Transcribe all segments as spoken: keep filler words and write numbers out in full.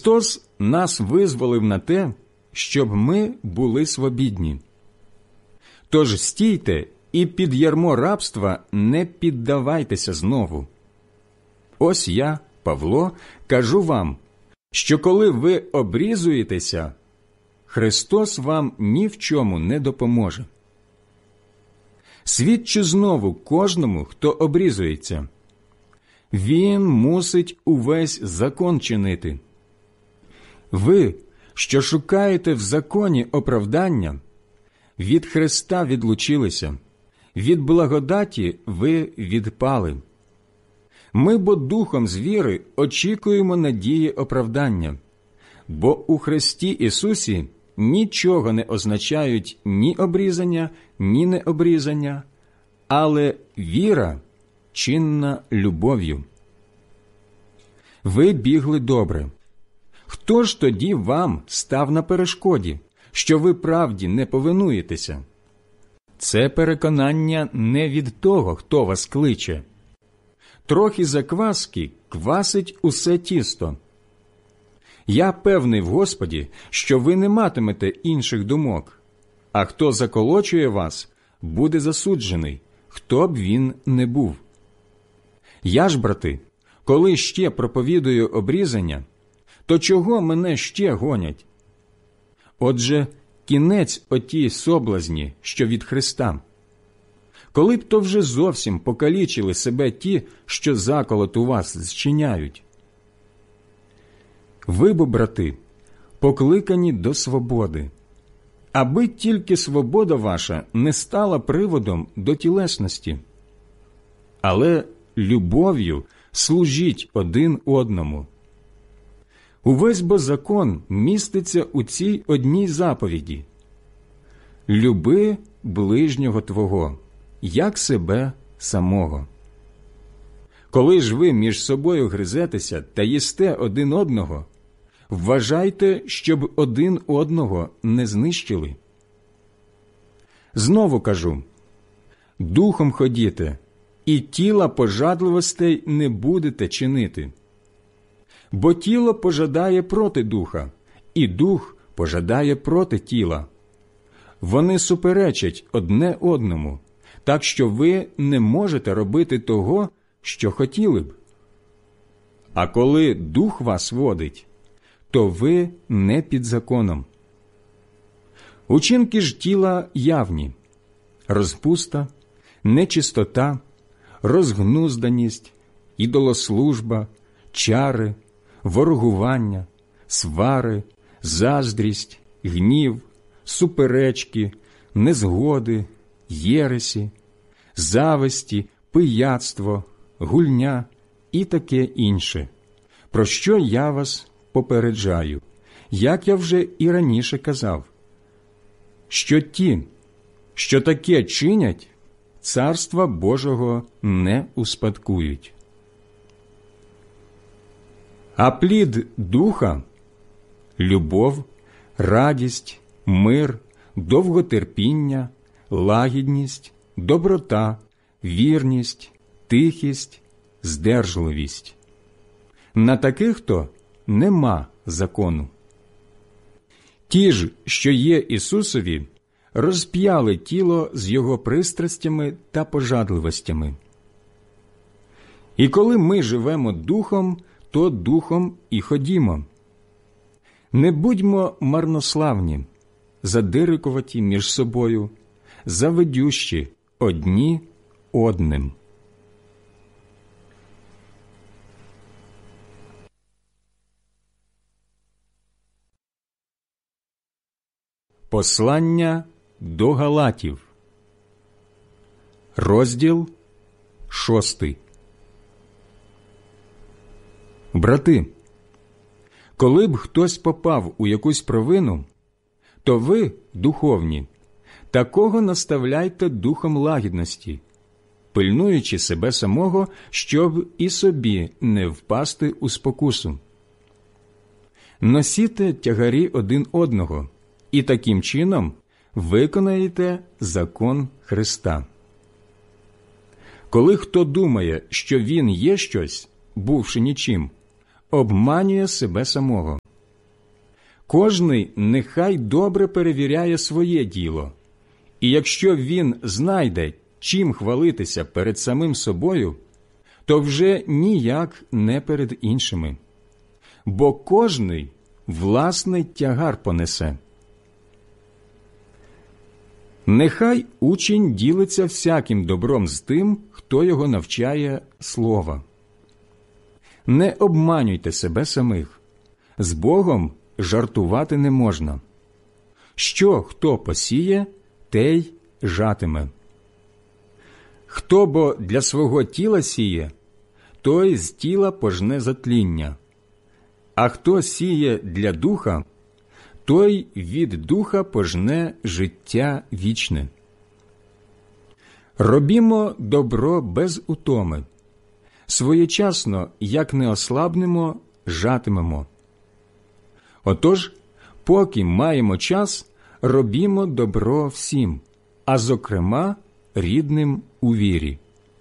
Христос нас визволив на те, щоб ми були свобідні. Тож стійте і під ярмо рабства не піддавайтеся знову. Ось я, Павло, кажу вам, що коли ви обрізуєтеся, Христос вам ні в чому не допоможе. Свідчу знову кожному, хто обрізується. Він мусить увесь закон чинити. Ви, що шукаєте в законі оправдання, від Христа відлучилися, від благодаті ви відпали. Ми бо духом з віри очікуємо надії оправдання, бо у Христі Ісусі нічого не означають ні обрізання, ні необрізання, але віра чинна любов'ю. Ви бігли добре. Хто ж тоді вам став на перешкоді, що ви правді не повинуєтеся? Це переконання не від того, хто вас кличе. Трохи закваски квасить усе тісто. Я певний в Господі, що ви не матимете інших думок, а хто заколочує вас, буде засуджений, хто б він не був. Я ж, брати, коли ще проповідую обрізання, то чого мене ще гонять? Отже, кінець отій соблазні, що від Христа. Коли б то вже зовсім покалічили себе ті, що заколот у вас зчиняють. Ви бо, брати, покликані до свободи, аби тільки свобода ваша не стала приводом до тілесності. Але любов'ю служіть один одному. Увесь бо закон міститься у цій одній заповіді: люби ближнього твого, як себе самого. Коли ж ви між собою гризетеся та їсте один одного, вважайте, щоб один одного не знищили. Знову кажу, духом ходіте, і тіла пожадливостей не будете чинити. Бо тіло пожадає проти духа, і дух пожадає проти тіла. Вони суперечать одне одному, так що ви не можете робити того, що хотіли б. А коли дух вас водить, то ви не під законом. Учинки ж тіла явні: розпуста, нечистота, розгнузданість, ідолослужба, чари, ворогування, свари, заздрість, гнів, суперечки, незгоди, єресі, зависті, пияцтво, гульня і таке інше, про що я вас попереджаю, як я вже і раніше казав, що ті, що таке чинять, Царства Божого не успадкують. А плід Духа – любов, радість, мир, довготерпіння, лагідність, доброта, вірність, тихість, здержливість. На таких то нема закону. Ті ж, що є Ісусові, розп'яли тіло з його пристрастями та пожадливостями. І коли ми живемо духом, то духом і ходімо. Не будьмо марнославні, задирикуваті між собою, завидющі одні одним. Послання до Галатів, розділ шостий. Брати, коли б хтось попав у якусь провину, то ви, духовні, такого наставляйте духом лагідності, пильнуючи себе самого, щоб і собі не впасти у спокусу. Носіте тягарі один одного, і таким чином виконаєте закон Христа. Коли хто думає, що він є щось, бувши нічим, обманює себе самого. Кожний нехай добре перевіряє своє діло, і якщо він знайде, чим хвалитися перед самим собою, то вже ніяк не перед іншими, бо кожний власний тягар понесе. Нехай учень ділиться всяким добром з тим, хто його навчає слова. Не обманюйте себе самих. З Богом жартувати не можна. Що хто посіє, те й жатиме. Хто бо для свого тіла сіє, той з тіла пожне затління. А хто сіє для духа, той від духа пожне життя вічне. Робімо добро без утоми. Своєчасно, як не ослабнемо, жатимемо. Отож, поки маємо час, робімо добро всім, а зокрема рідним у вірі.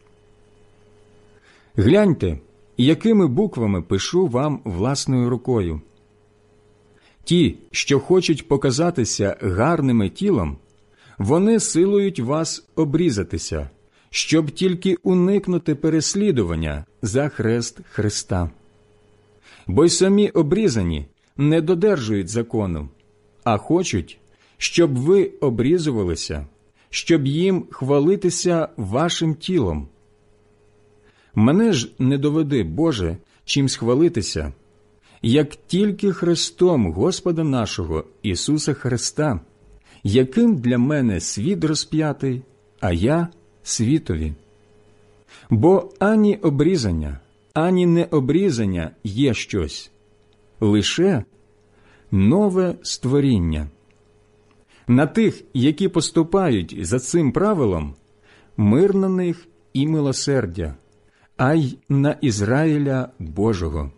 Гляньте, якими буквами пишу вам власною рукою. Ті, що хочуть показатися гарними тілом, вони силують вас обрізатися, щоб тільки уникнути переслідування за хрест Христа. Бо й самі обрізані не додержують закону, а хочуть, щоб ви обрізувалися, щоб їм хвалитися вашим тілом. Мене ж не доведи, Боже, чимсь хвалитися, як тільки Христом Господа нашого Ісуса Христа, яким для мене світ розп'ятий, а я світові. Бо ані обрізання, ані необрізання є щось, лише нове створіння. На тих, які поступають за цим правилом, мир на них і милосердя, а й на Ізраїля Божого.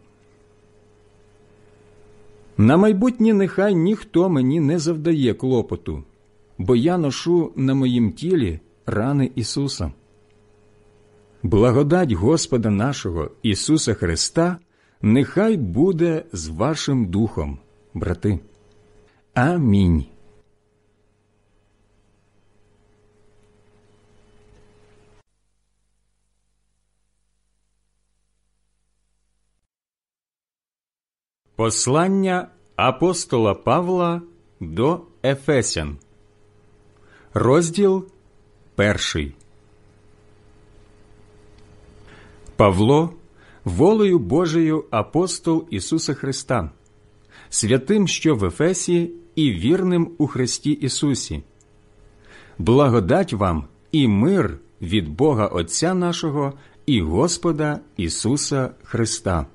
На майбутнє нехай ніхто мені не завдає клопоту, бо я ношу на моїм тілі рани Ісуса. Благодать Господа нашого Ісуса Христа нехай буде з вашим духом, брати. Амінь. Послання апостола Павла до Ефесян. Розділ перший. Павло, волею Божою апостол Ісуса Христа, святим, що в Ефесі, і вірним у Христі Ісусі. Благодать вам і мир від Бога Отця нашого і Господа Ісуса Христа.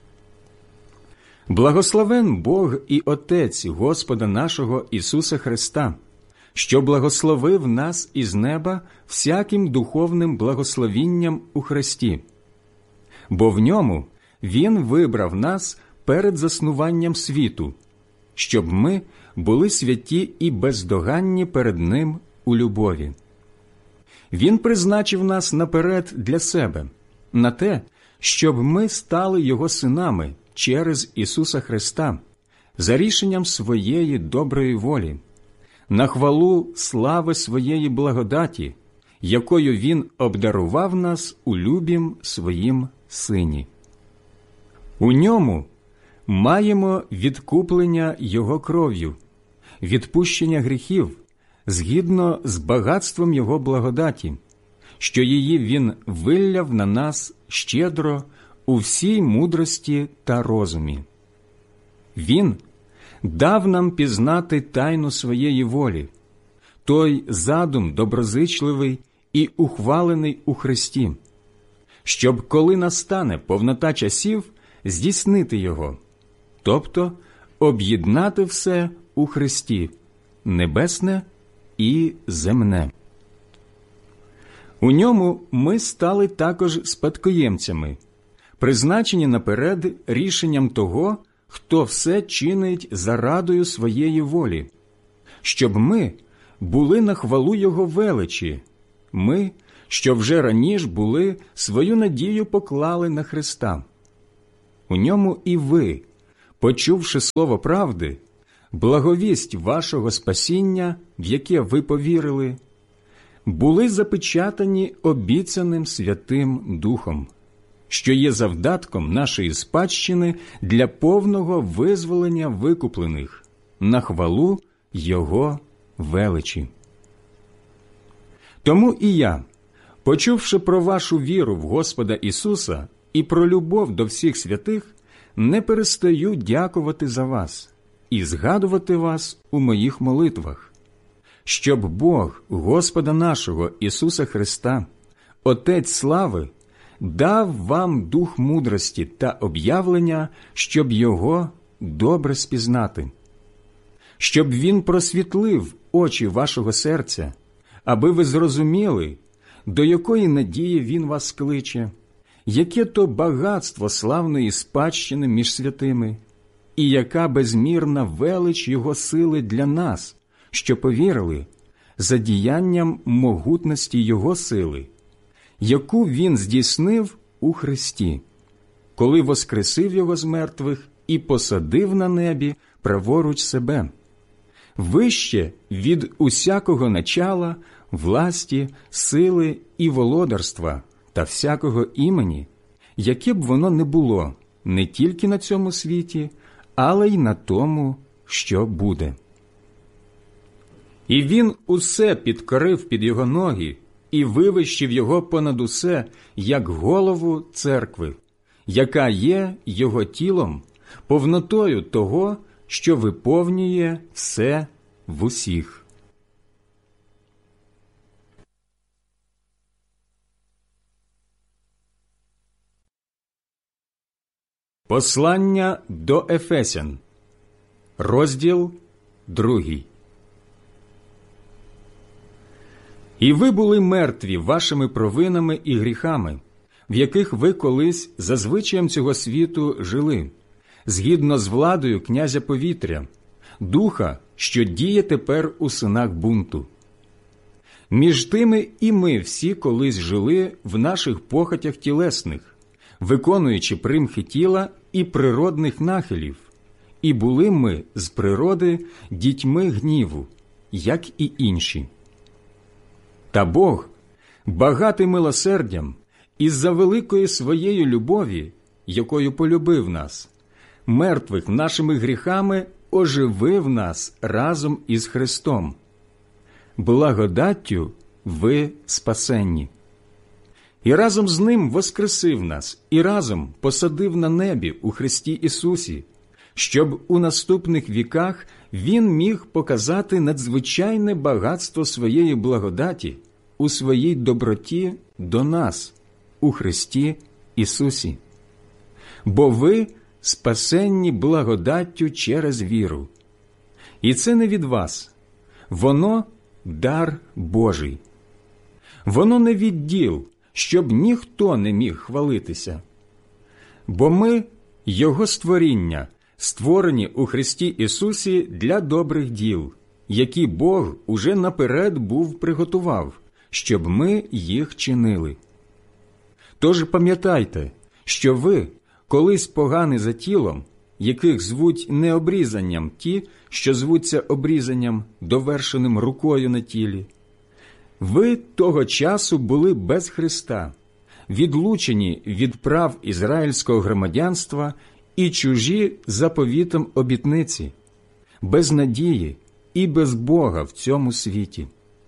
Благословен Бог і Отець Господа нашого Ісуса Христа, що благословив нас із неба всяким духовним благословінням у Христі. Бо в ньому Він вибрав нас перед заснуванням світу, щоб ми були святі і бездоганні перед Ним у любові. Він призначив нас наперед для себе, на те, щоб ми стали Його синами через Ісуса Христа, за рішенням своєї доброї волі, на хвалу слави своєї благодаті, якою Він обдарував нас у любім Своїм Сині. У ньому маємо відкуплення Його кров'ю, відпущення гріхів, згідно з багатством Його благодаті, що її Він вилляв на нас щедро у всій мудрості та розумі. Він дав нам пізнати тайну своєї волі, той задум доброзичливий і ухвалений у Христі, щоб, коли настане повнота часів, здійснити його, тобто об'єднати все у Христі, небесне і земне. У ньому ми стали також спадкоємцями, призначені наперед рішенням того, хто все чинить за радою своєї волі, щоб ми були на хвалу Його величі, ми, що вже раніше були, свою надію поклали на Христа. У ньому і ви, почувши слово правди, благовість вашого спасіння, в яке ви повірили, були запечатані обіцяним Святим Духом, що є завдатком нашої спадщини для повного визволення викуплених на хвалу Його величі. Тому і я, почувши про вашу віру в Господа Ісуса і про любов до всіх святих, не перестаю дякувати за вас і згадувати вас у моїх молитвах, щоб Бог Господа нашого Ісуса Христа, Отець слави, дав вам дух мудрості та об'явлення, щоб Його добре спізнати, щоб Він просвітлив очі вашого серця, аби ви зрозуміли, до якої надії Він вас кличе, яке то багатство славної спадщини між святими, і яка безмірна велич Його сили для нас, що повірили, за діянням могутності Його сили, яку Він здійснив у Христі, коли воскресив Його з мертвих і посадив на небі праворуч себе, вище від усякого начала, власті, сили і володарства та всякого імені, яке б воно не було не тільки на цьому світі, але й на тому, що буде. І Він усе підкорив під Його ноги і вивищив Його понад усе, як голову церкви, яка є Його тілом, повнотою того, що виповнює все в усіх. Послання до Ефесян, розділ другий. І ви були мертві вашими провинами і гріхами, в яких ви колись за звичаєм цього світу жили, згідно з владою князя повітря, духа, що діє тепер у синах бунту. Між тими і ми всі колись жили в наших похотях тілесних, виконуючи примхи тіла і природних нахилів, і були ми з природи дітьми гніву, як і інші. Та Бог, багатий милосердям, із-за великої своєї любові, якою полюбив нас, мертвих нашими гріхами, оживив нас разом із Христом. Благодаттю ви спасенні. І разом з Ним воскресив нас, і разом посадив на небі у Христі Ісусі, щоб у наступних віках Він міг показати надзвичайне багатство своєї благодаті у своїй доброті до нас, у Христі Ісусі. Бо ви спасенні благодаттю через віру. І це не від вас, воно – дар Божий. Воно не від діл, щоб ніхто не міг хвалитися. Бо ми – Його створіння, створені у Христі Ісусі для добрих діл, які Бог уже наперед був приготував, щоб ми їх чинили. Тож пам'ятайте, що ви, колись погані за тілом, яких звуть не обрізанням ті, що звуться обрізанням, довершеним рукою на тілі, ви того часу були без Христа, відлучені від прав ізраїльського громадянства і чужі заповітом обітниці, без надії і без Бога в цьому світі.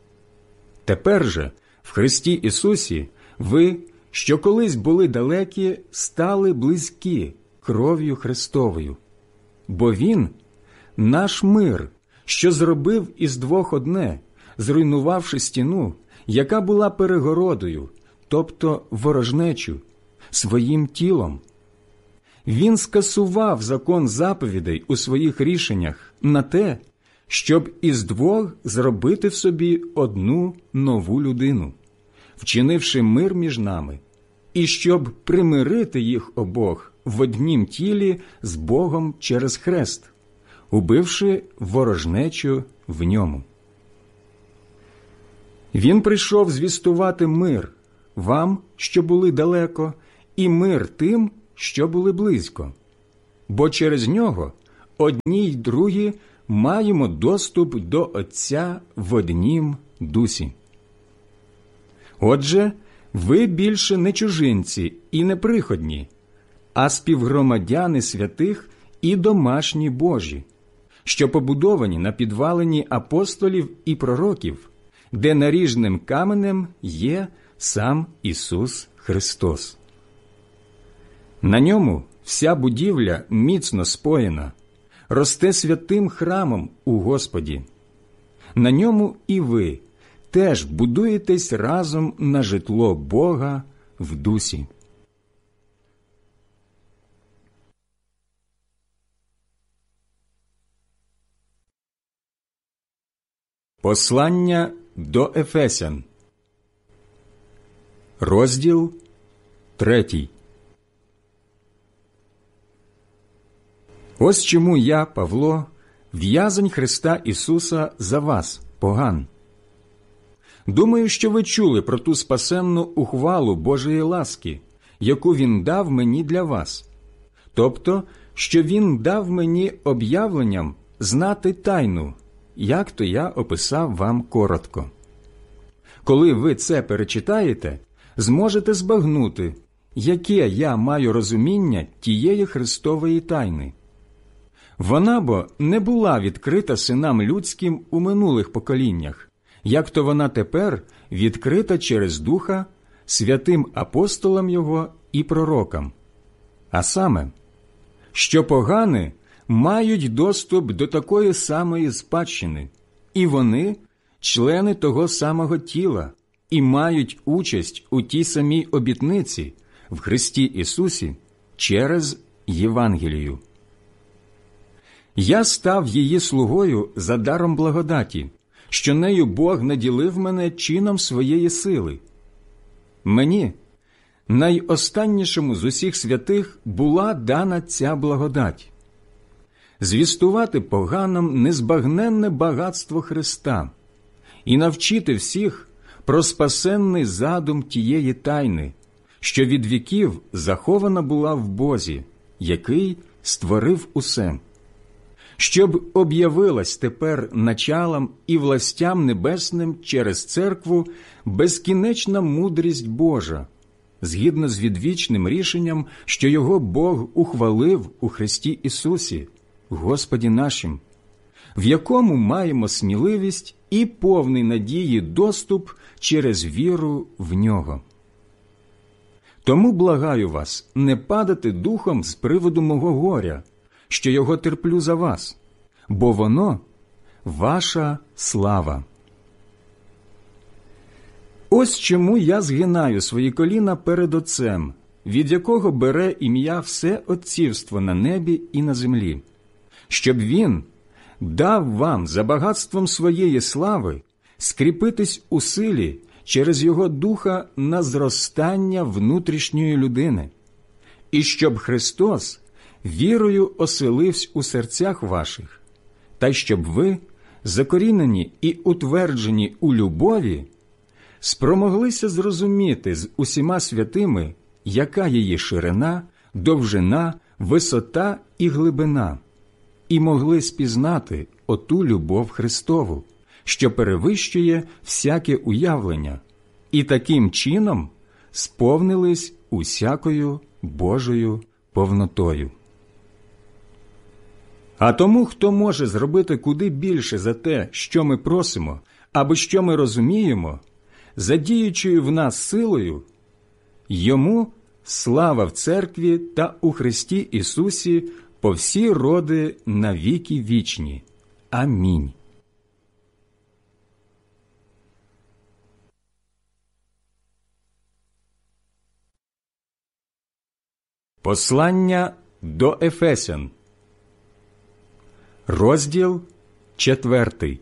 Тепер же, в Христі Ісусі, ви, що колись були далекі, стали близькі кров'ю Христовою. Бо Він – наш мир, що зробив із двох одне, зруйнувавши стіну, яка була перегородою, тобто ворожнечу, своїм тілом. Він скасував закон заповідей у своїх рішеннях на те, щоб із двох зробити в собі одну нову людину, вчинивши мир між нами, і щоб примирити їх обох в однім тілі з Богом через хрест, убивши ворожнечу в ньому. Він прийшов звістувати мир вам, що були далеко, і мир тим, що були близько. Бо через нього одні й другі маємо доступ до Отця в однім дусі. Отже, ви більше не чужинці і не приходні, а співгромадяни святих і домашні Божі, що побудовані на підвалині апостолів і пророків, де наріжним каменем є сам Ісус Христос. На ньому вся будівля міцно споєна, росте святим храмом у Господі. На ньому і ви теж будуєтесь разом на житло Бога в дусі. Послання до Ефесян, розділ третій. Ось чому я, Павло, в'язень Христа Ісуса за вас, поган. Думаю, що ви чули про ту спасенну ухвалу Божої ласки, яку Він дав мені для вас, тобто, що Він дав мені об'явленням знати тайну, як то я описав вам коротко. Коли ви це перечитаєте, зможете збагнути, яке я маю розуміння тієї Христової тайни. Вона бо не була відкрита синам людським у минулих поколіннях, як то вона тепер відкрита через Духа святим апостолам Його і пророкам. А саме, що погани мають доступ до такої самої спадщини, і вони – члени того самого тіла, і мають участь у тій самій обітниці в Христі Ісусі через Євангелію. Я став її слугою за даром благодаті, що нею Бог наділив мене чином своєї сили. Мені, найостаннішому з усіх святих, була дана ця благодать – звістувати поганам незбагненне багатство Христа і навчити всіх про спасенний задум тієї тайни, що від віків захована була в Бозі, який створив усе, щоб об'явилась тепер началам і властям небесним через церкву безкінечна мудрість Божа, згідно з відвічним рішенням, що його Бог ухвалив у Христі Ісусі, Господі нашим, в якому маємо сміливість і повний надії доступ через віру в Нього. Тому благаю вас не падати духом з приводу мого горя, що його терплю за вас, бо воно – ваша слава. Ось чому я згинаю свої коліна перед Отцем, від якого бере ім'я все отцівство на небі і на землі, щоб Він дав вам за багатством своєї слави скріпитись у силі через Його Духа на зростання внутрішньої людини, і щоб Христос вірою оселився у серцях ваших, та щоб ви, закорінені і утверджені у любові, спромоглися зрозуміти з усіма святими, яка її ширина, довжина, висота і глибина, і могли спізнати оту любов Христову, що перевищує всяке уявлення, і таким чином сповнились усякою Божою повнотою. А тому, хто може зробити куди більше за те, що ми просимо, або що ми розуміємо, задіючою в нас силою, йому слава в церкві та у Христі Ісусі по всі роди на віки вічні. Амінь. Послання до Ефесян, розділ четвертий.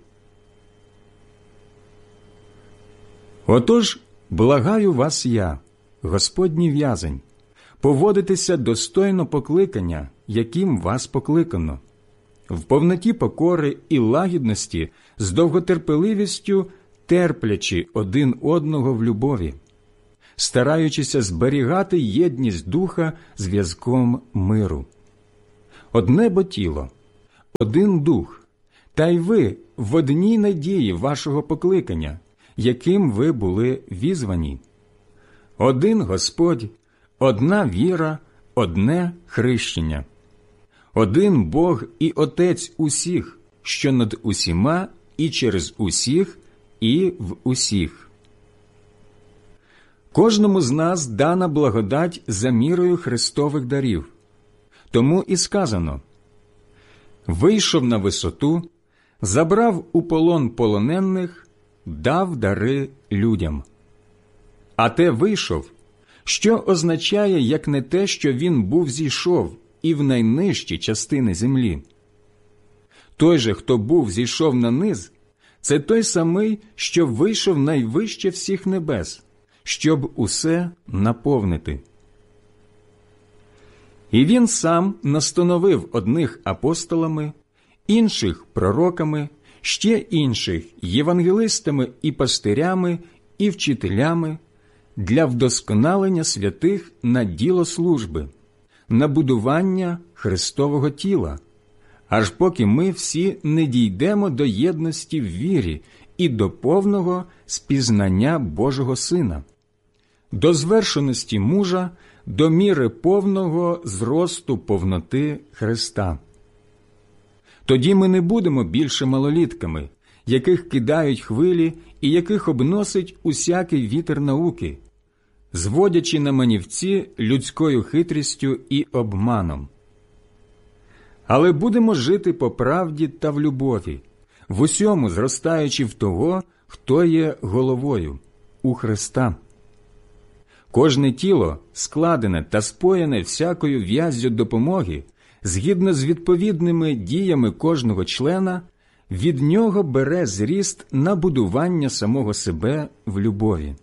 Отож, благаю вас я, Господній в'язень, поводитися достойно покликання, яким вас покликано, в повноті покори і лагідності, з довготерпеливістю терплячи один одного в любові, стараючися зберігати єдність духа зв'язком миру. Одне бо тіло, один дух, та й ви в одній надії вашого покликання, яким ви були візвані. Один Господь, одна віра, одне хрещення. Один Бог і Отець усіх, що над усіма і через усіх і в усіх. Кожному з нас дана благодать за мірою Христових дарів. Тому і сказано: «Вийшов на висоту, забрав у полон полонених, дав дари людям». А те «вийшов», що означає, як не те, що він був зійшов і в найнижчі частини землі. Той же, хто був зійшов на низ, це той самий, що вийшов найвище всіх небес, щоб усе наповнити. І він сам настановив одних апостолами, інших пророками, ще інших євангелистами і пастирями і вчителями для вдосконалення святих на діло служби, на будування Христового тіла, аж поки ми всі не дійдемо до єдності в вірі і до повного спізнання Божого Сина, до звершеності мужа, до міри повного зросту повноти Христа. Тоді ми не будемо більше малолітками, яких кидають хвилі і яких обносить усякий вітер науки, зводячи на манівці людською хитрістю і обманом. Але будемо жити по правді та в любові, в усьому зростаючи в того, хто є головою, у Христа. Кожне тіло, складене та споєне всякою в'яззю допомоги, згідно з відповідними діями кожного члена, від нього бере зріст на будування самого себе в любові.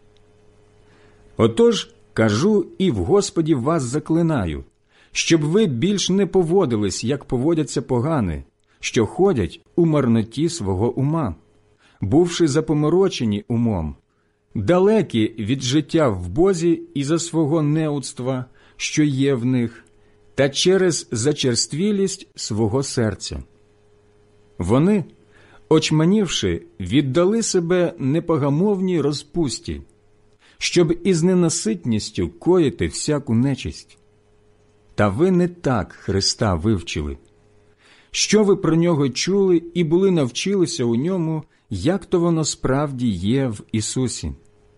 Отож, кажу і в Господі вас заклинаю, щоб ви більш не поводились, як поводяться погани, що ходять у марноті свого ума, бувши запоморочені умом, далекі від життя в Бозі із-за свого неудства, що є в них, та через зачерствілість свого серця. Вони, очманівши, віддали себе непогамовній розпусті, щоб із ненаситністю коїти всяку нечисть. Та ви не так Христа вивчили. Що ви про нього чули і були навчилися у ньому, як то воно справді є в Ісусі?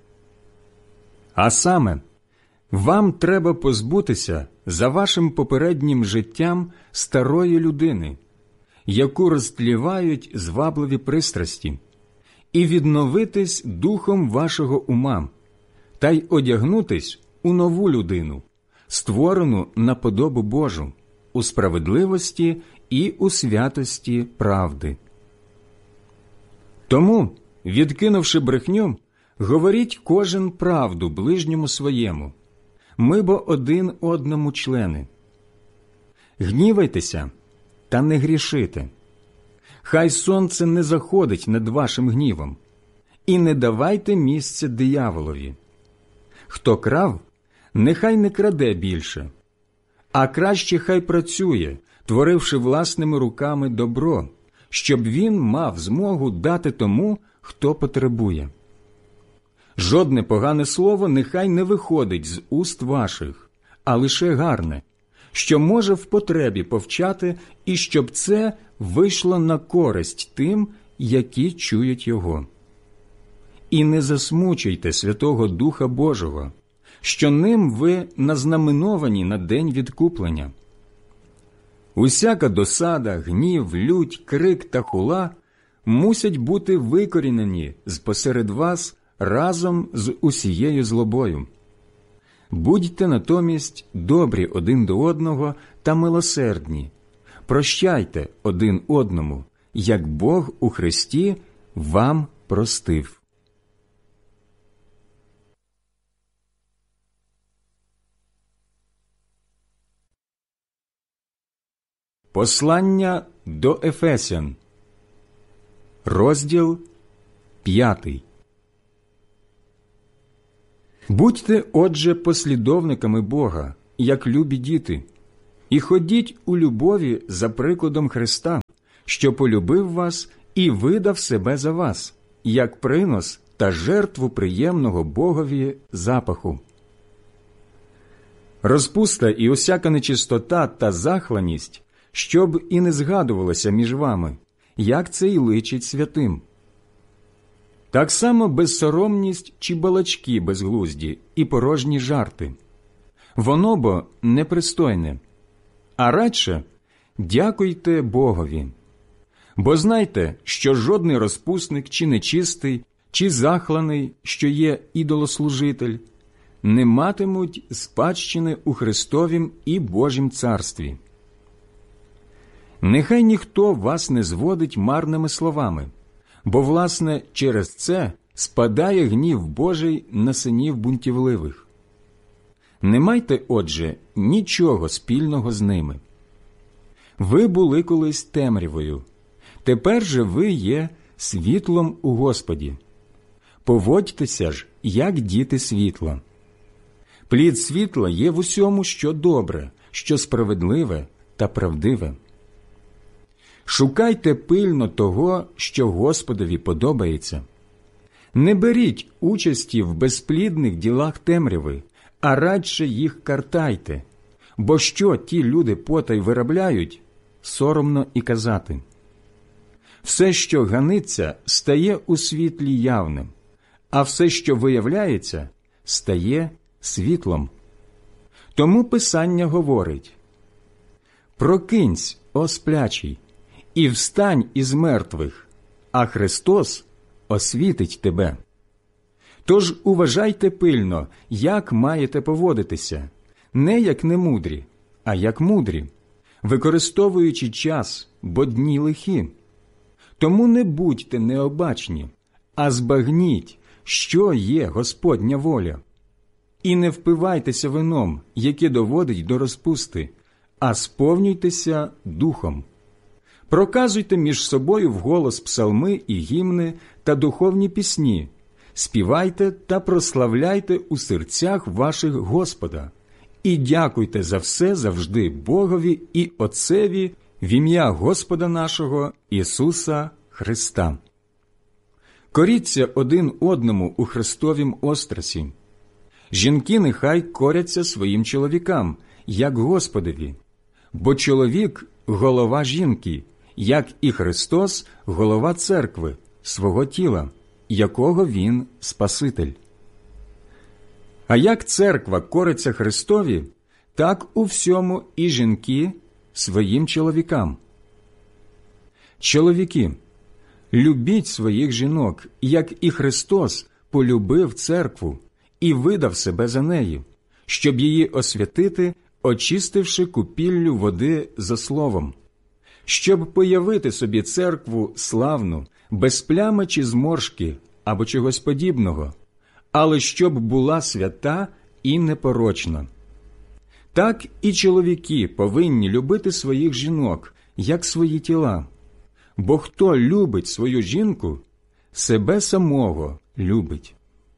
А саме, вам треба позбутися за вашим попереднім життям старої людини, яку розтлівають звабливі пристрасті, і відновитись духом вашого ума, та й одягнутись у нову людину, створену на подобу Божу, у справедливості і у святості правди. Тому, відкинувши брехню, говоріть кожен правду ближньому своєму, ми бо один одному члени. Гнівайтеся, та не грішите. Хай сонце не заходить над вашим гнівом, і не давайте місця дияволові. Хто крав, нехай не краде більше, а краще хай працює, творивши власними руками добро, щоб він мав змогу дати тому, хто потребує. Жодне погане слово нехай не виходить з уст ваших, а лише гарне, що може в потребі повчати, і щоб це вийшло на користь тим, які чують його. І не засмучуйте Святого Духа Божого, що ним ви назнаменовані на день відкуплення. Усяка досада, гнів, лють, крик та хула мусять бути викорінені з посеред вас разом з усією злобою. Будьте натомість добрі один до одного та милосердні, прощайте один одному, як Бог у Христі вам простив. Послання до Ефесян, розділ п'ятий. Будьте, отже, послідовниками Бога, як любі діти, і ходіть у любові за прикладом Христа, що полюбив вас і видав себе за вас, як принос та жертву приємного Богові запаху. Розпуста і усяка нечистота та захланість, щоб і не згадувалося між вами, як це й личить святим. Так само безсоромність чи балачки безглузді і порожні жарти. Воно бо непристойне, а радше дякуйте Богові. Бо знайте, що жодний розпусник чи нечистий, чи захланий, що є ідолослужитель, не матимуть спадщини у Христовім і Божім царстві. Нехай ніхто вас не зводить марними словами, бо, власне, через це спадає гнів Божий на синів бунтівливих. Не майте, отже, нічого спільного з ними. Ви були колись темрявою, тепер же ви є світлом у Господі. Поводьтеся ж, як діти світла. Плід світла є в усьому, що добре, що справедливе та правдиве. Шукайте пильно того, що Господові подобається. Не беріть участі в безплідних ділах темряви, а радше їх картайте, бо що ті люди потай виробляють, соромно і казати. Все, що ганиться, стає у світлі явним, а все, що виявляється, стає світлом. Тому Писання говорить: «Прокинься, о сплячий, і встань із мертвих, а Христос освітить тебе». Тож уважайте пильно, як маєте поводитися, не як немудрі, а як мудрі, використовуючи час, бо дні лихі. Тому не будьте необачні, а збагніть, що є Господня воля. І не впивайтеся вином, яке доводить до розпусти, а сповнюйтеся духом. Проказуйте між собою вголос псалми і гімни та духовні пісні, співайте та прославляйте у серцях ваших Господа, і дякуйте за все завжди Богові і Отцеві в ім'я Господа нашого Ісуса Христа. Коріться один одному у Христовім острасі. Жінки нехай коряться своїм чоловікам, як Господові, бо чоловік – голова жінки, як і Христос – голова церкви, свого тіла, якого Він Спаситель. А як церква кориться Христові, так у всьому і жінки своїм чоловікам. Чоловіки, любіть своїх жінок, як і Христос полюбив церкву і видав себе за неї, щоб її освятити, очистивши купіллю води за словом, щоб появити собі церкву славну, без плями чи зморшки або чогось подібного, але щоб була свята і непорочна. Так і чоловіки повинні любити своїх жінок, як свої тіла. Бо хто любить свою жінку, себе самого любить.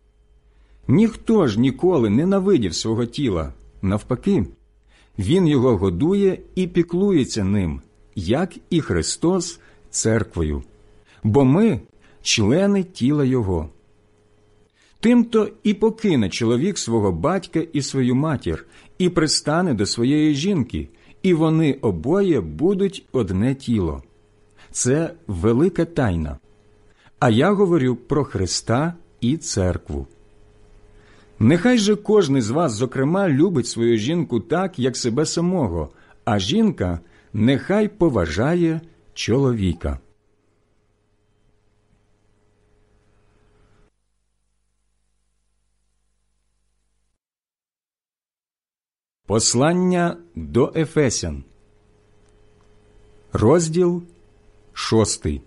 Ніхто ж ніколи не ненавидів свого тіла, навпаки, він його годує і піклується ним, як і Христос церквою, бо ми – члени тіла Його. Тимто і покине чоловік свого батька і свою матір, і пристане до своєї жінки, і вони обоє будуть одне тіло. Це велика тайна. А я говорю про Христа і церкву. Нехай же кожний з вас, зокрема, любить свою жінку так, як себе самого, а жінка нехай поважає чоловіка. Послання до Ефесян, розділ шостий.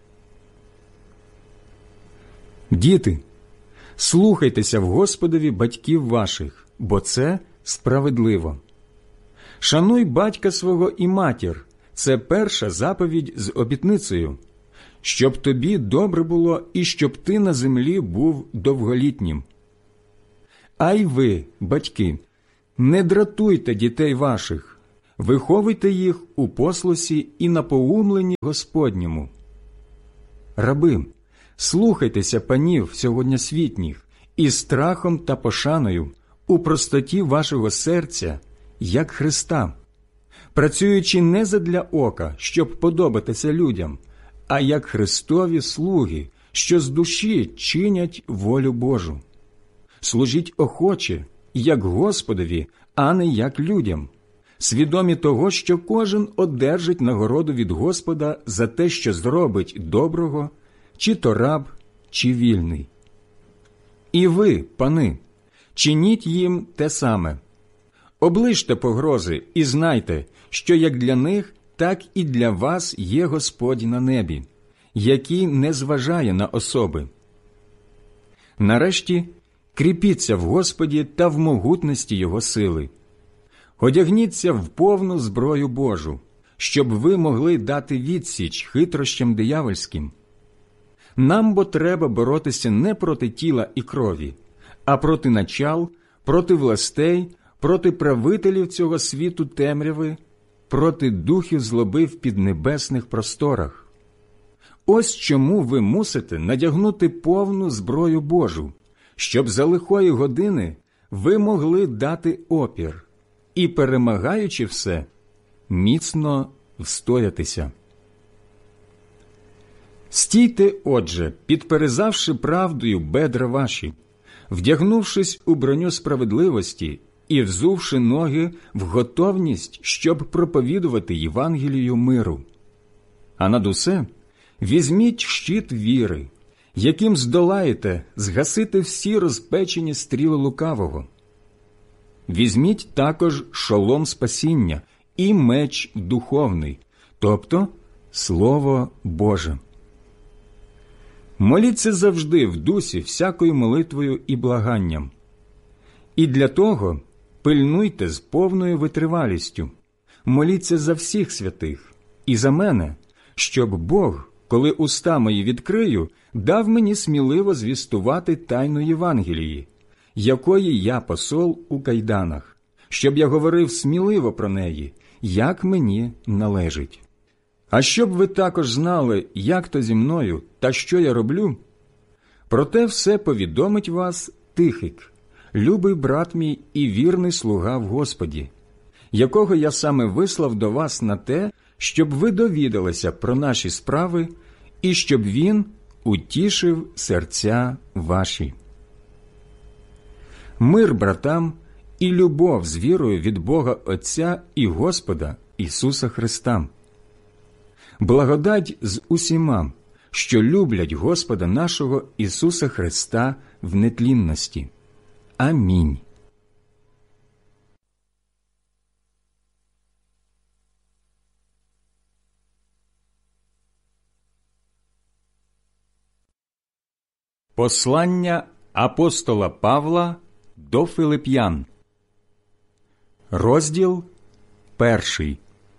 Діти, слухайтеся в Господові батьків ваших, бо це справедливо. Шануй батька свого і матір – це перша заповідь з обітницею, щоб тобі добре було і щоб ти на землі був довголітнім. А й ви, батьки, не дратуйте дітей ваших, Виховуйте їх у послусі і напоумленні Господньому. Раби, слухайтеся панів сьогоднішніх із страхом та пошаною, у простоті вашого серця, як Христа, працюючи не задля ока, щоб подобатися людям, а як Христові слуги, що з душі чинять волю Божу. Служіть охоче, як Господові, а не як людям, свідомі того, що кожен одержить нагороду від Господа за те, що зробить доброго, чи то раб, чи вільний. І ви, пани, чиніть їм те саме. Оближте погрози і знайте, що як для них, так і для вас є Господь на небі, який не зважає на особи. Нарешті, кріпіться в Господі та в могутності Його сили. Одягніться в повну зброю Божу, щоб ви могли дати відсіч хитрощам диявольським. Нам бо треба боротися не проти тіла і крові, а проти начал, проти властей, проти правителів цього світу темряви, проти духів злоби в піднебесних просторах. Ось чому ви мусите надягнути повну зброю Божу, щоб за лихої години ви могли дати опір і, перемагаючи все, міцно встоятися. Стійте, отже, підперезавши правдою бедра ваші, вдягнувшись у броню справедливості і взувши ноги в готовність, щоб проповідувати Євангелію миру. А над усе візьміть щит віри, яким здолаєте згасити всі розпечені стріли лукавого. Візьміть також шолом спасіння і меч духовний, тобто Слово Боже. Моліться завжди в дусі всякою молитвою і благанням. І для того пильнуйте з повною витривалістю, моліться за всіх святих і за мене, щоб Бог, коли уста мої відкрию, дав мені сміливо звістувати тайну Євангелії, якої я посол у кайданах, щоб я говорив сміливо про неї, як мені належить. А щоб ви також знали, як то зі мною та що я роблю, проте все повідомить вас Тихик, любий брат мій і вірний слуга в Господі, якого я саме вислав до вас на те, щоб ви довідалися про наші справи і щоб він утішив серця ваші. Мир братам і любов з вірою від Бога Отця і Господа Ісуса Христа. Благодать з усіма, що люблять Господа нашого Ісуса Христа в нетлінності. Амінь. Послання апостола Павла до Филип'ян. Розділ перший.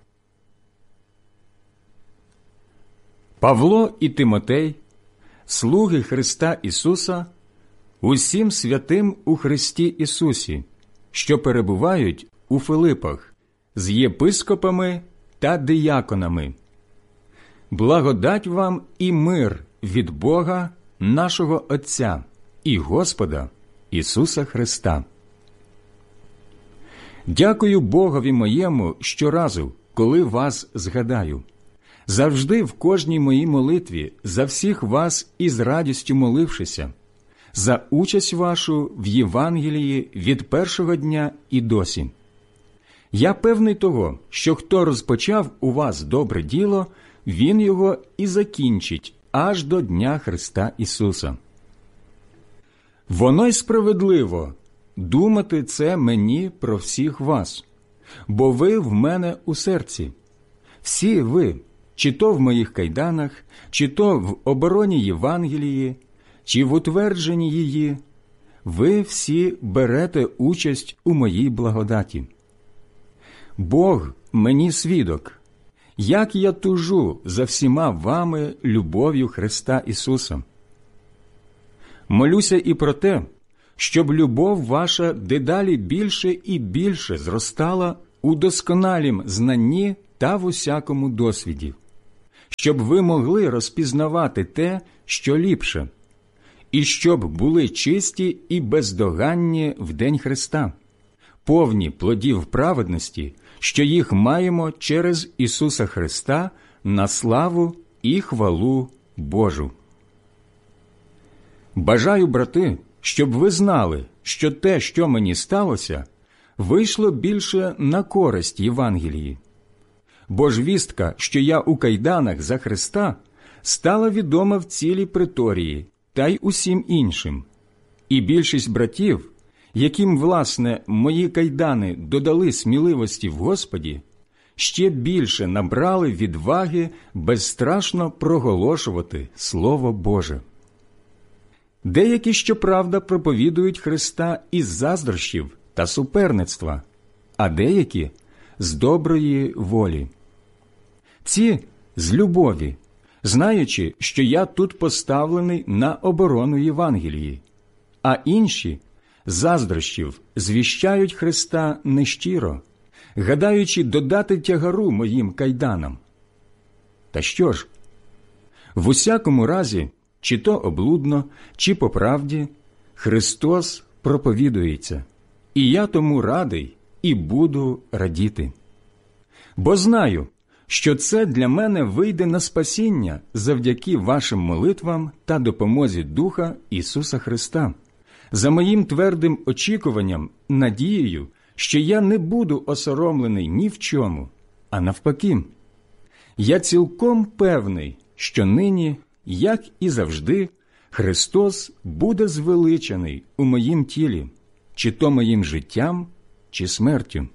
Павло і Тимотей, слуги Христа Ісуса, усім святим у Христі Ісусі, що перебувають у Филипах, з єпископами та дияконами. Благодать вам і мир від Бога, нашого Отця і Господа Ісуса Христа. Дякую Богові моєму щоразу, коли вас згадаю. Завжди в кожній моїй молитві за всіх вас із радістю молившися, за участь вашу в Євангелії від першого дня і досі. Я певний того, що хто розпочав у вас добре діло, він його і закінчить аж до Дня Христа Ісуса. Воно й справедливо думати це мені про всіх вас, бо ви в мене у серці. Всі ви, чи то в моїх кайданах, чи то в обороні Євангелії, чи в утвердженні її, ви всі берете участь у моїй благодаті. Бог мені свідок, як я тужу за всіма вами любов'ю Христа Ісуса. Молюся і про те, щоб любов ваша дедалі більше і більше зростала у досконалім знанні та в усякому досвіді, щоб ви могли розпізнавати те, що ліпше, і щоб були чисті і бездоганні в день Христа, повні плодів праведності, що їх маємо через Ісуса Христа на славу і хвалу Божу. Бажаю, брати, щоб ви знали, що те, що мені сталося, вийшло більше на користь Євангелії. Бо ж вістка, що я у кайданах за Христа, стала відома в цілій преторії та й усім іншим. І більшість братів, яким, власне, мої кайдани додали сміливості в Господі, ще більше набрали відваги безстрашно проголошувати Слово Боже. Деякі, щоправда, проповідують Христа із заздрощів та суперництва, а деякі – з доброї волі. Ці – з любові, знаючи, що я тут поставлений на оборону Євангелії, а інші – заздрощів звіщають Христа нещиро, гадаючи додати тягару моїм кайданам. Та що ж? В усякому разі, чи то облудно, чи по правді, Христос проповідується, і я тому радий і буду радіти. Бо знаю, що це для мене вийде на спасіння завдяки вашим молитвам та допомозі Духа Ісуса Христа, за моїм твердим очікуванням, надією, що я не буду осоромлений ні в чому, а навпаки. Я цілком певний, що нині, як і завжди, Христос буде звеличений у моїм тілі, чи то моїм життям, чи смертю.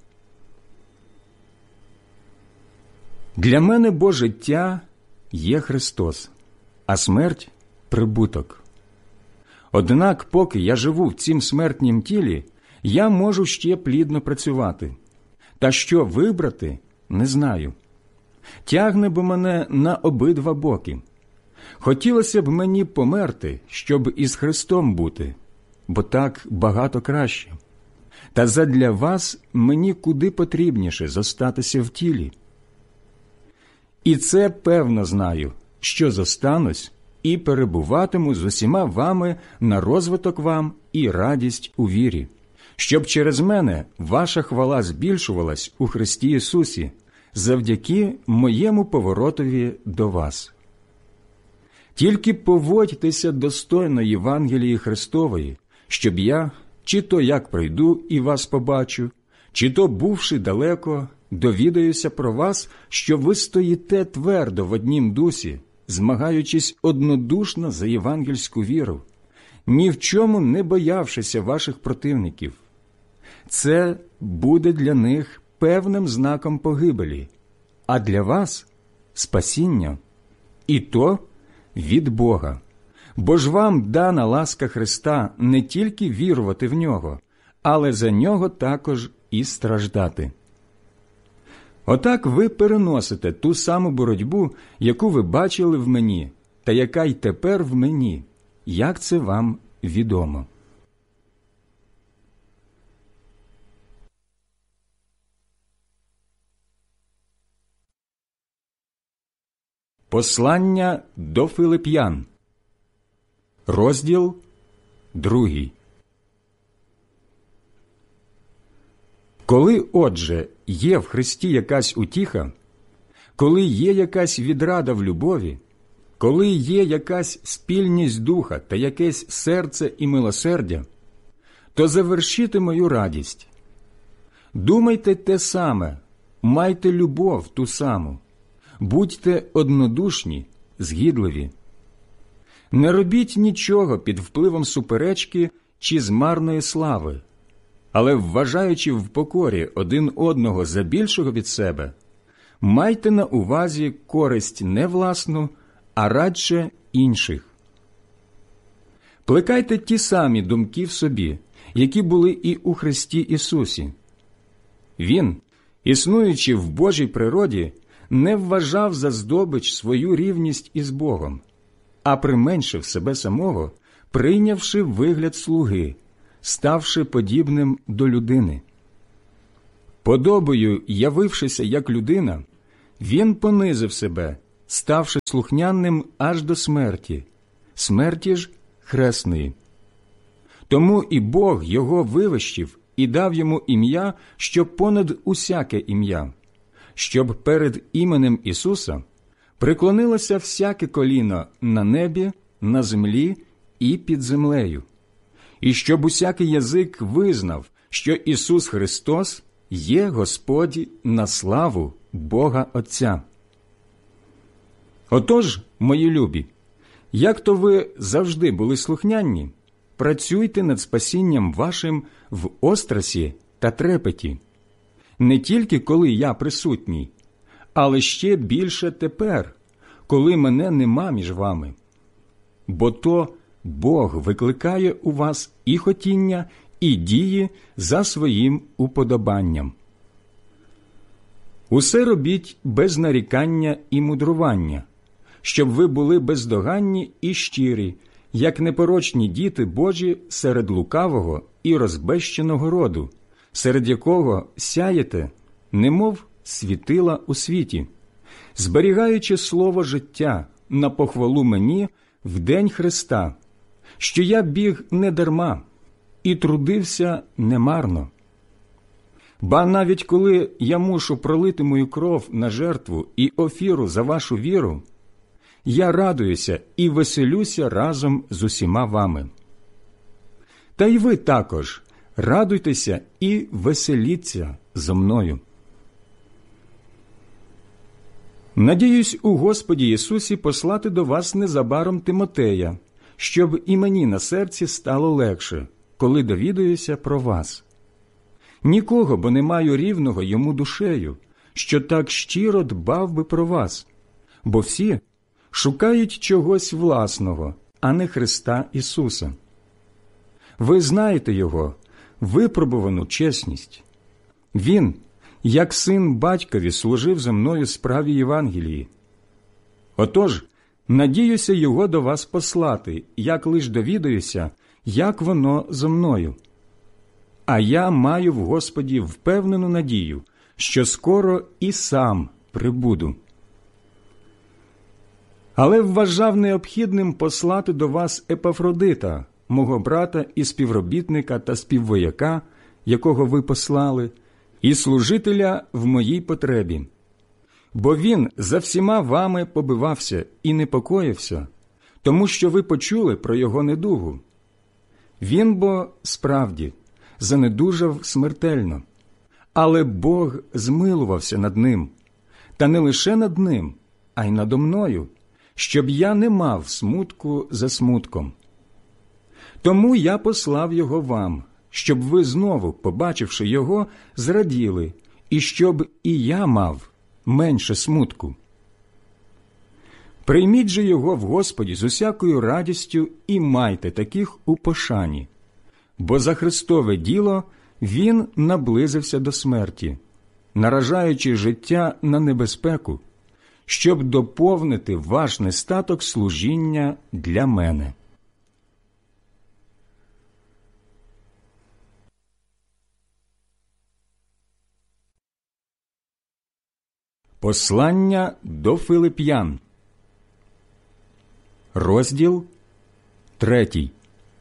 Для мене бо життя є Христос, а смерть – прибуток. Однак, поки я живу в цім смертнім тілі, я можу ще плідно працювати. Та що вибрати – не знаю. Тягне бо мене на обидва боки. Хотілося б мені померти, щоб із Христом бути, бо так багато краще. Та задля вас мені куди потрібніше зостатися в тілі. І це певно знаю, що зостанусь і перебуватиму з усіма вами на розвиток вам і радість у вірі, щоб через мене ваша хвала збільшувалась у Христі Ісусі завдяки моєму поворотові до вас. Тільки поводьтеся достойно Євангелії Христової, щоб я, чи то як прийду і вас побачу, чи то, бувши далеко, довідаюся про вас, що ви стоїте твердо в однім дусі, змагаючись однодушно за євангельську віру, ні в чому не боявшися ваших противників. Це буде для них певним знаком погибелі, а для вас – спасіння, і то від Бога. Бо ж вам дана ласка Христа не тільки вірувати в Нього, але за Нього також і страждати. Отак ви переносите ту саму боротьбу, яку ви бачили в мені, та яка й тепер в мені, як це вам відомо. Послання до Филип'ян, розділ другий. Коли, отже, є в Христі якась утіха, коли є якась відрада в любові, коли є якась спільність духа та якесь серце і милосердя, то завершите мою радість. Думайте те саме, майте любов ту саму, будьте однодушні, згідливі. Не робіть нічого під впливом суперечки чи змарної слави, але, вважаючи в покорі один одного за більшого від себе, майте на увазі користь не власну, а радше інших. Плекайте ті самі думки в собі, які були і у Христі Ісусі. Він, існуючи в Божій природі, не вважав за здобич свою рівність із Богом, а применшив себе самого, прийнявши вигляд слуги, ставши подібним до людини. Подобою явившися як людина, він понизив себе, ставши слухняним аж до смерті, смерті ж хресної. Тому і Бог його вивищив і дав йому ім'я, що понад усяке ім'я, щоб перед іменем Ісуса приклонилося всяке коліно на небі, на землі і під землею, і щоб усякий язик визнав, що Ісус Христос є Господь на славу Бога Отця. Отож, мої любі, як то ви завжди були слухняні, працюйте над спасінням вашим в острасі та трепеті, не тільки коли я присутній, але ще більше тепер, коли мене нема між вами. Бо то Бог викликає у вас і хотіння, і дії за своїм уподобанням. Усе робіть без нарікання і мудрування, щоб ви були бездоганні і щирі, як непорочні діти Божі серед лукавого і розбещеного роду, серед якого сяєте, немов світила у світі, зберігаючи слово життя на похвалу мені в день Христа, що я біг не дарма і трудився немарно. Ба навіть коли я мушу пролити мою кров на жертву і офіру за вашу віру, я радуюся і веселюся разом з усіма вами. Та й ви також радуйтеся і веселіться зо мною. Надіюсь у Господі Ісусі послати до вас незабаром Тимотея, щоб і мені на серці стало легше, коли довідуюся про вас. Нікого, бо не маю рівного йому душею, що так щиро дбав би про вас, бо всі шукають чогось власного, а не Христа Ісуса. Ви знаєте Його, випробувану чесність. Він, як син батькові, служив зо мною справі Євангелії. Отож, надіюся Його до вас послати, як лиш довідаюся, як воно зо мною. А я маю в Господі впевнену надію, що скоро і сам прибуду. Але вважав необхідним послати до вас Епафродита, мого брата і співробітника та співвояка, якого ви послали, і служителя в моїй потребі. Бо він за всіма вами побивався і непокоївся, тому що ви почули про його недугу. Він бо справді занедужав смертельно, але Бог змилувався над ним, та не лише над ним, а й надо мною, щоб я не мав смутку за смутком. Тому я послав його вам, щоб ви знову, побачивши його, зраділи, і щоб і я мав менше смутку. Прийміть же його в Господі з усякою радістю і майте таких у пошані, бо за Христове діло він наблизився до смерті, наражаючи життя на небезпеку, щоб доповнити ваш нестаток служіння для мене. Послання до Филип'ян. Розділ третій.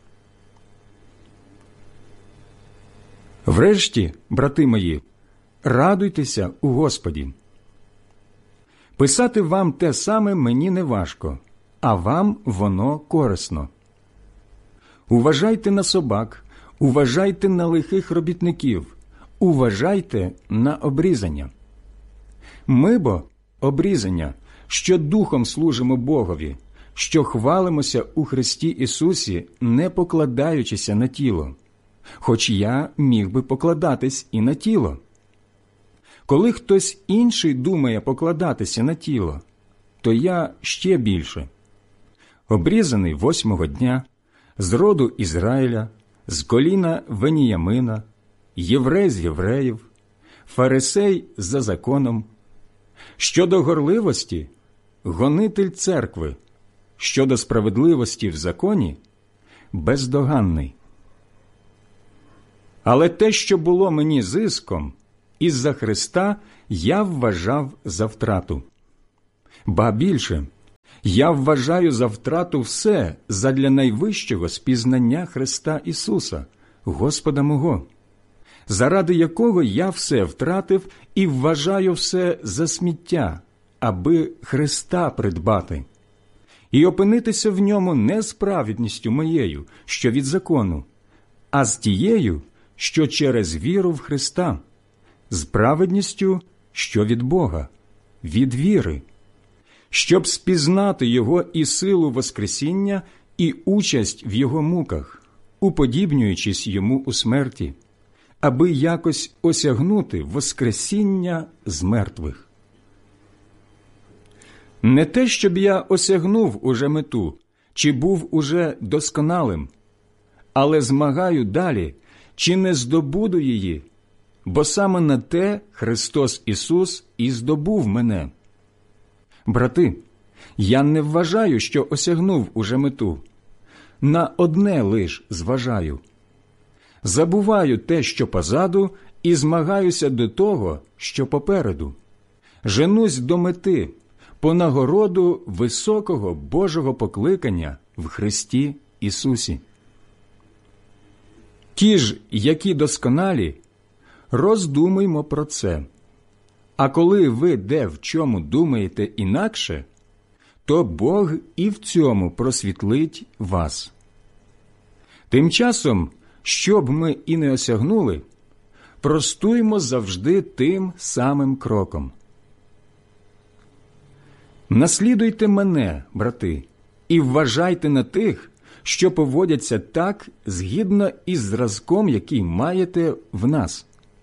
Врешті, брати мої, радуйтеся у Господі. Писати вам те саме мені не важко, а вам воно корисно. Уважайте на собак, уважайте на лихих робітників, уважайте на обрізання. Ми бо обрізання, що духом служимо Богові, що хвалимося у Христі Ісусі, не покладаючися на тіло, хоч я міг би покладатись і на тіло. Коли хтось інший думає покладатися на тіло, то я ще більше. Обрізаний восьмого дня, з роду Ізраїля, з коліна Веніямина, єврей з євреїв, фарисей за законом. Щодо горливості – гонитель церкви, щодо справедливості в законі – бездоганний. Але те, що було мені зиском, із-за Христа я вважав за втрату. Ба більше, я вважаю за втрату все задля найвищого спізнання Христа Ісуса, Господа мого, заради якого я все втратив і вважаю все за сміття, аби Христа придбати, і опинитися в ньому не з праведністю моєю, що від закону, а з тією, що через віру в Христа, з праведністю, що від Бога, від віри, щоб спізнати Його і силу воскресіння, і участь в Його муках, уподібнюючись Йому у смерті, аби якось осягнути воскресіння з мертвих. Не те, щоб я осягнув уже мету, чи був уже досконалим, але змагаю далі, чи не здобуду її, бо саме на те Христос Ісус і здобув мене. Брати, я не вважаю, що осягнув уже мету. На одне лиш зважаю. Забуваю те, що позаду, і змагаюся до того, що попереду. Женусь до мети, по нагороду високого Божого покликання в Христі Ісусі. Ті ж, які досконалі, роздумаймо про це. А коли ви де в чому думаєте інакше, то Бог і в цьому просвітлить вас. Тим часом, щоб ми і не осягнули, простуймо завжди тим самим кроком. Наслідуйте мене, брати, і вважайте на тих, що поводяться так, згідно із зразком, який маєте в нас.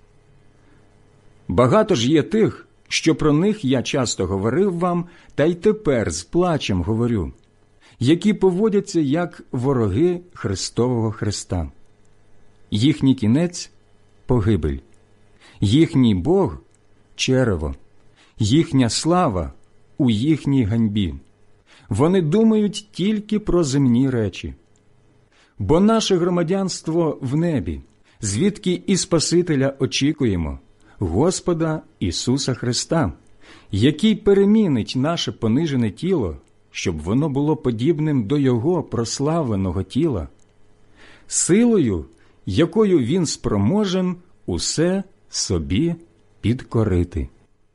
Багато ж є тих, що про них я часто говорив вам, та й тепер з плачем говорю, які поводяться як вороги Христового Христа. Їхній кінець – погибель, їхній Бог – черево, їхня слава – у їхній ганьбі. Вони думають тільки про земні речі. Бо наше громадянство в небі, звідки і Спасителя очікуємо, Господа Ісуса Христа, який перемінить наше понижене тіло, щоб воно було подібним до Його прославленого тіла, силою, якою Він спроможен усе собі підкорити.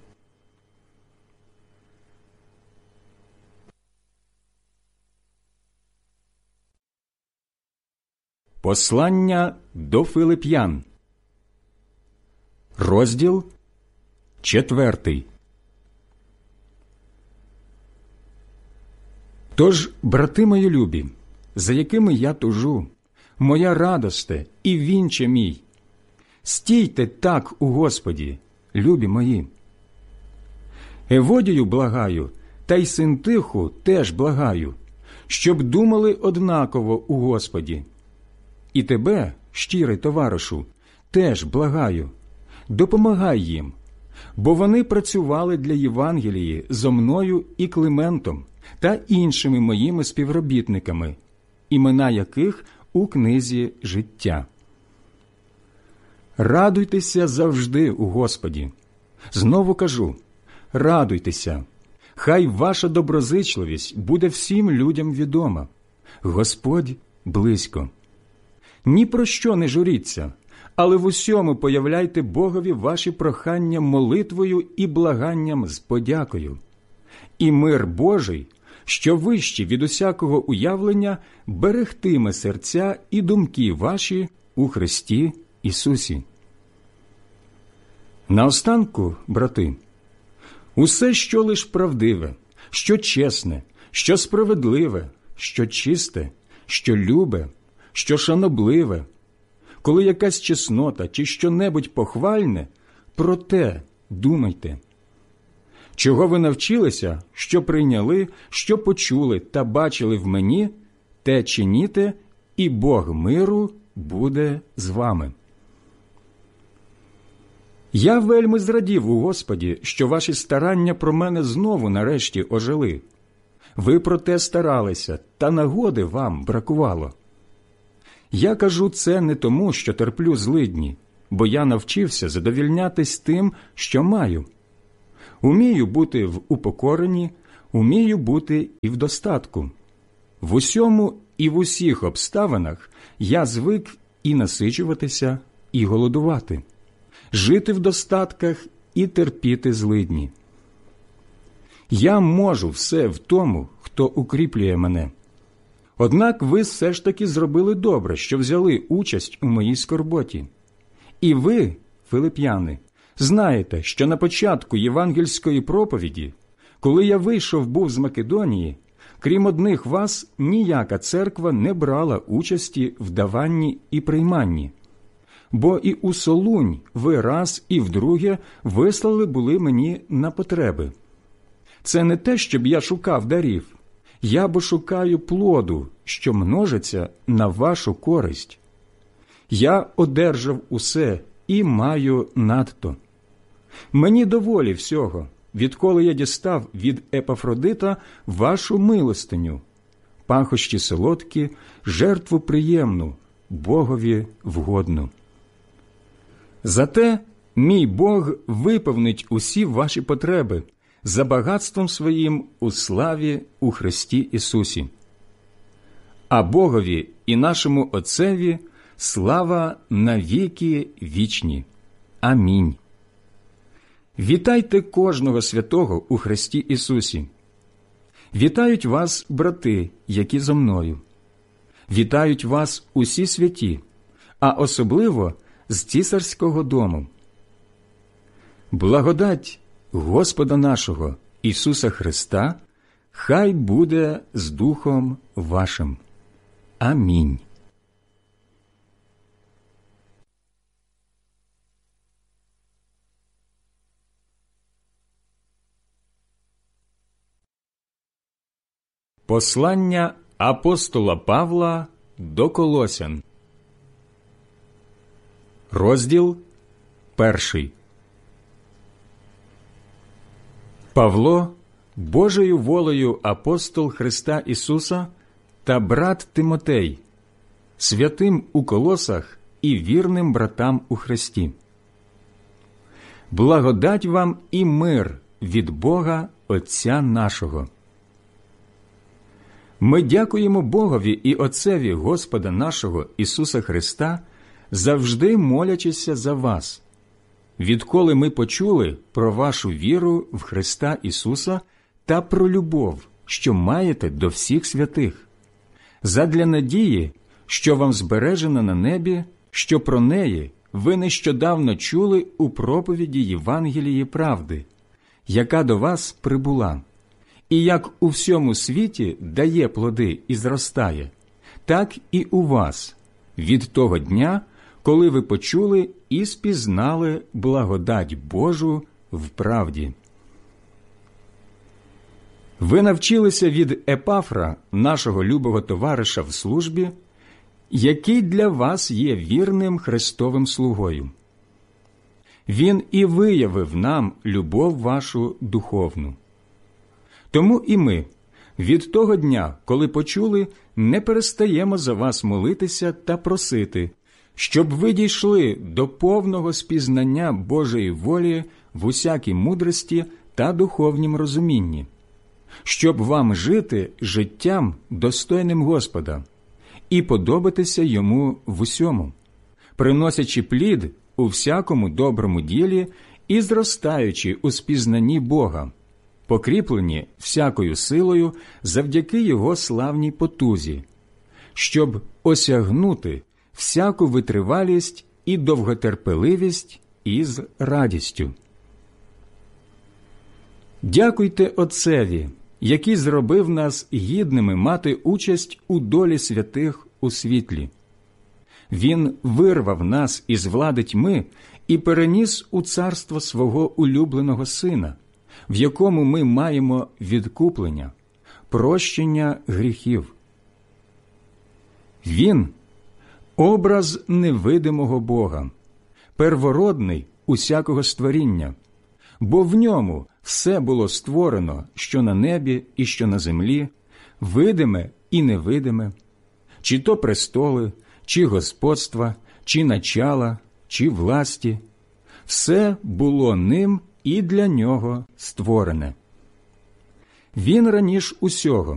Послання до Филип'ян, розділ четвертий. Тож, брати мої любі, за якими я тужу, моя радосте і вінче мій, стійте так у Господі, любі мої. Еводію благаю, та й Синтиху теж благаю, щоб думали однаково у Господі. І тебе, щирий товаришу, теж благаю, допомагай їм, бо вони працювали для Євангелії зо мною і Климентом та іншими моїми співробітниками, імена яких у книзі життя. Радуйтеся завжди у Господі. Знову кажу, радуйтеся. Хай ваша доброзичливість буде всім людям відома. Господь близько. Ні про що не журіться, але в усьому появляйте Богові ваші прохання молитвою і благанням з подякою. І мир Божий, що вищий від усякого уявлення, берегтиме серця і думки ваші у Христі Ісусі. Наостанку, брати, усе, що лиш правдиве, що чесне, що справедливе, що чисте, що любе, що шанобливе, коли якась чеснота чи що-небудь похвальне, про те думайте. Чого ви навчилися, що прийняли, що почули та бачили в мені, те чиніте, і Бог миру буде з вами. Я вельми зрадів у Господі, що ваші старання про мене знову нарешті ожили. Ви про те старалися, та нагоди вам бракувало. Я кажу це не тому, що терплю злидні, бо я навчився задовільнятись тим, що маю. Умію бути в упокоренні, умію бути і в достатку. В усьому і в усіх обставинах я звик і насичуватися, і голодувати, жити в достатках і терпіти злидні. Я можу все в тому, хто укріплює мене. Однак ви все ж таки зробили добре, що взяли участь у моїй скорботі. І ви, филип'яни, знаєте, що на початку євангельської проповіді, коли я вийшов був з Македонії, крім одних вас, ніяка церква не брала участі в даванні і прийманні. Бо і у Солунь ви раз і вдруге вислали були мені на потреби. Це не те, щоб я шукав дарів. Я бо шукаю плоду, що множиться на вашу користь. Я одержав усе і маю надто. Мені доволі всього, відколи я дістав від Епафродита вашу милостиню, пахощі солодкі, жертву приємну, Богові вгодну. Зате мій Бог виповнить усі ваші потреби за багатством своїм у славі у Христі Ісусі. А Богові і нашому Отцеві слава навіки вічні. Амінь. Вітайте кожного святого у Христі Ісусі. Вітають вас брати, які зо мною. Вітають вас усі святі, а особливо з цісарського дому. Благодать Господа нашого Ісуса Христа хай буде з духом вашим. Амінь. Послання апостола Павла до Колосян. Розділ перший. Павло, Божою волею апостол Христа Ісуса та брат Тимотей, святим у Колосах і вірним братам у Христі. Благодать вам і мир від Бога Отця нашого. Ми дякуємо Богові і Отцеві Господа нашого Ісуса Христа, завжди молячися за вас, відколи ми почули про вашу віру в Христа Ісуса та про любов, що маєте до всіх святих, задля надії, що вам збережена на небі, що про неї ви нещодавно чули у проповіді Євангелії правди, яка до вас прибула, і як у всьому світі дає плоди і зростає, так і у вас, від того дня, коли ви почули і спізнали благодать Божу в правді. Ви навчилися від Епафра, нашого любого товариша в службі, який для вас є вірним Христовим слугою. Він і виявив нам любов вашу духовну. Тому і ми, від того дня, коли почули, не перестаємо за вас молитися та просити, щоб ви дійшли до повного спізнання Божої волі в усякій мудрості та духовнім розумінні, щоб вам жити життям, достойним Господа, і подобатися Йому в усьому, приносячи плід у всякому доброму ділі і зростаючи у спізнанні Бога, покріплені всякою силою завдяки Його славній потузі, щоб осягнути всяку витривалість і довготерпеливість із радістю. Дякуйте Отцеві, який зробив нас гідними мати участь у долі святих у світлі. Він вирвав нас із влади тьми і переніс у царство свого улюбленого Сина, в якому ми маємо відкуплення, прощення гріхів. Він – образ невидимого Бога, первородний усякого створіння, бо в ньому все було створено, що на небі і що на землі, видиме і невидиме, чи то престоли, чи господства, чи начала, чи власті, все було ним і для нього створене. Він раніш усього